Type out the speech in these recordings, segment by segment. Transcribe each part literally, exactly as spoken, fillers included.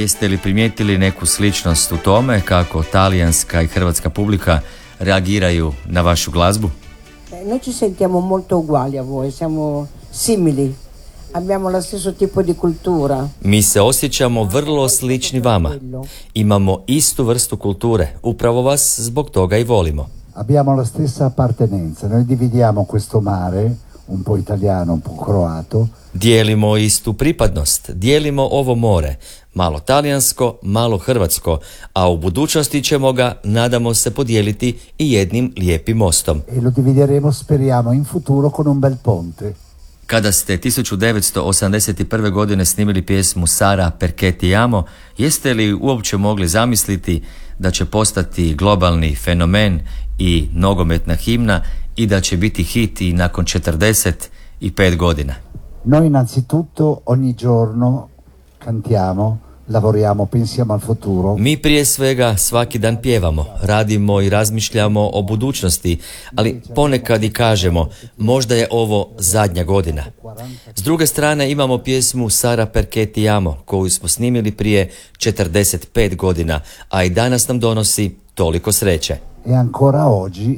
Jeste li primijetili neku sličnost u tome kako talijanska i hrvatska publika reagiraju na vašu glazbu? Noi ci sentiamo molto uguali a voi, siamo simili, abbiamo lo stesso tipo di cultura. Mi se osjećamo vrlo slični vama. Imamo istu vrstu kulture, upravo vas zbog toga i volimo. Abbiamo la stessa appartenenza, noi dividiamo questo mare, un po' italiano, un po' croato. Dijelimo istu pripadnost, dijelimo ovo more, malo talijansko, malo hrvatsko, a u budućnosti ćemo ga, nadamo se, podijeliti i jednim lijepim mostom. E lo divideremo, speriamo, in futuro con un bel ponte. Kada ste tisuću devetsto osamdeset prve. godine snimili pjesmu Sara perché ti amo, jeste li uopće mogli zamisliti da će postati globalni fenomen i nogometna himna i da će biti hit i nakon četrdeset pet godina? Noi innanzitutto ogni giorno cantiamo, lavoriamo, pensiamo al futuro. Mi prije svega svaki dan pjevamo, radimo i razmišljamo o budućnosti, ali ponekad i kažemo možda je ovo zadnja godina. S druge strane imamo pjesmu Sara perché ti amo koju smo snimili prije četrdeset pet godina, a i danas nam donosi toliko sreće. E ancora oggi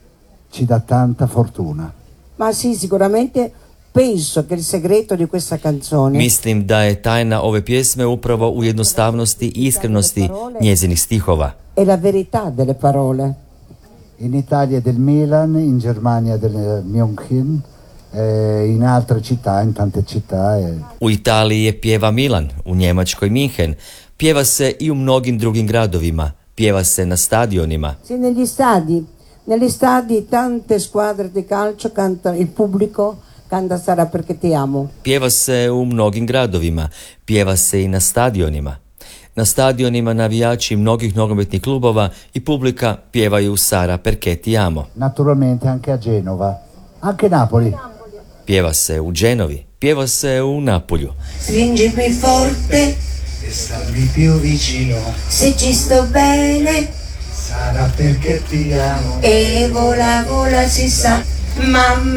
ci dà tanta fortuna. Ma sì, sicuramente penso che il segreto di questa canzone Mislim da je tajna ove pjesme upravo u jednostavnosti i iskrenosti njezinih stihova. è la verità delle parole. In Italia del Milan, in Germania del München, eh, in altre città, in tante città. Eh. U Italiji je pjeva Milan, u Njemačkoj Minhen. Pjeva se i u mnogim drugim gradovima. Pjeva se na stadionima. Sì, negli stadi, negli stadi tante squadre di calcio canta il pubblico canta Sara perché ti amo. Pjeva se u mnogim gradovima. Pjeva se i na stadionima. Na stadionima navijači mnogih nogometnih klubova i publika pjevaju Sara perché ti amo. Naturalmente anche a Genova, anche Napoli. Pjeva se u Genovi, pjeva se u Napolju. Stringimi forte E stammi più vicino, se ci sto bene sarà perché ti amo. e vola vola si sa mamma